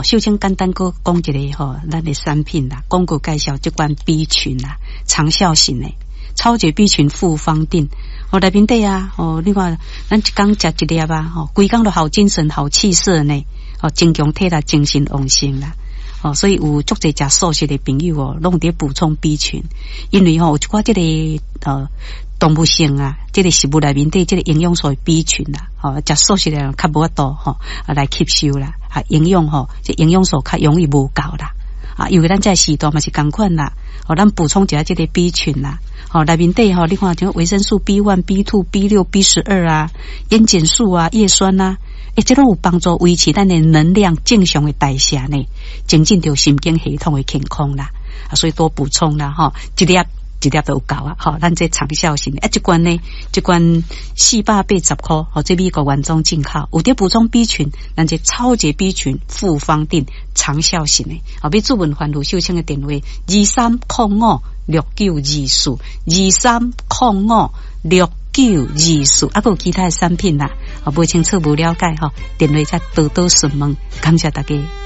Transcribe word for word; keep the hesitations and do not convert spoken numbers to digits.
秀清简单个讲一个吼，咱的产品啦，广告介绍这款 B 群啦，长效型的超绝 B 群复方定。哦，内面底啊，哦，另外咱一工食一粒啊，吼，规工都好精神、好气色呢，哦，增强体力、精神旺盛啦。哦，所以有足侪食素食的朋友哦，拢得补充 B 群，因为吼、哦、有一寡这个呃动物性啊，这个食物内面底这个营养素的 B 群啦，哦，食素食的人较无法度吼啊来吸收啦，啊营养吼、哦，这营养素较容易无够啦，啊，因为咱这时段嘛是同款啦，哦，咱补充一下这个 B 群啦，哦，内面底吼，你看像维生素 B 一、B 二、B 六、B 十二啊，烟碱素啊，叶酸啊。诶，这拢有帮助维持咱的能量正常的代谢呢，增进着神经系统的健康啦，啊，所以多补充啦，吼，一粒一粒都有够啊，吼，咱这长效型的，啊，这罐呢，这罐四百八十块，哦，这美国原装进口，有得补充 B 群，咱这超级 B 群复方定长效型的，啊，要主文环路秀清的电话二三零五六九二四二三零五六九二四，啊，还有其他的产品啦。啊，不清楚不了解哈，电话再多多询问，感谢大家。